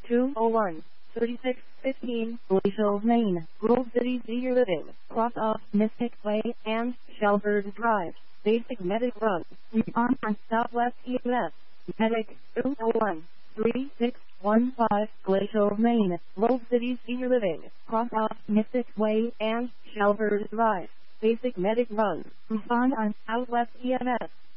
201, 3615, Glacial, Maine, Grove City Senior Living, cross off Mystic Way and Shelford Drive. Basic medic run. Respond from Southwest EMS. Medic 201, 3615, Glacial, Maine, Grove City Senior Living, cross off Mystic Way and Shelford Drive. Basic medic run. Respond on Southwest EMS.